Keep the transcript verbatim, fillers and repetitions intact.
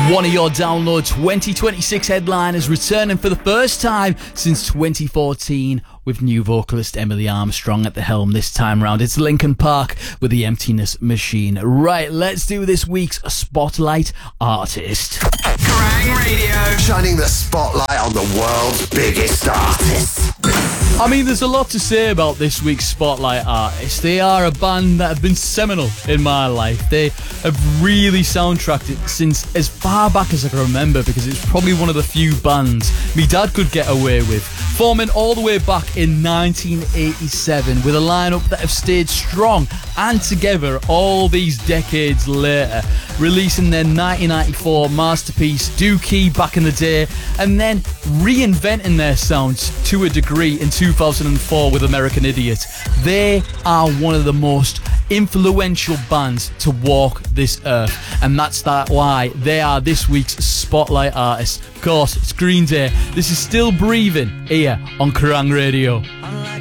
One of your Download twenty twenty-six headliners returning for the first time since twenty fourteen with new vocalist Emily Armstrong at the helm this time round. It's Linkin Park with The Emptiness Machine. Right, let's do this week's Spotlight Artist. Kerrang Radio, shining the spotlight on the world's biggest artists. I mean, there's a lot to say about this week's Spotlight Artists. They are a band that have been seminal in my life. They have really soundtracked it since as far back as I can remember, because it's probably one of the few bands me dad could get away with. Forming all the way back in nineteen eighty-seven with a lineup that have stayed strong and together all these decades later, releasing their nineteen ninety-four masterpiece Dookie back in the day, and then reinventing their sounds to a degree in two thousand four with American Idiot. They are one of the most influential bands to walk this earth, and that's that why they are this week's Spotlight Artist. Of course, it's Green Day. This is Still Breathing here on Kerrang Radio.